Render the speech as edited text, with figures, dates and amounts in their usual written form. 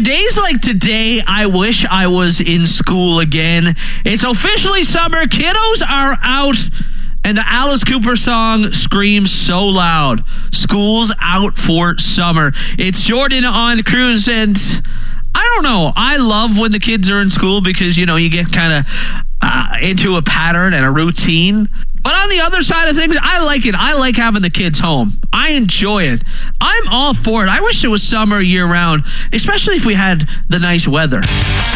days like today, I wish I was in school again. It's officially summer. Kiddos are out. And the Alice Cooper song screams so loud. School's out for summer. It's Jordan on Cruise, and I don't know. I love when the kids are in school because, you get kind of into a pattern and a routine. But on the other side of things, I like it. I like having the kids home. I enjoy it. I'm all for it. I wish it was summer year round, especially if we had the nice weather.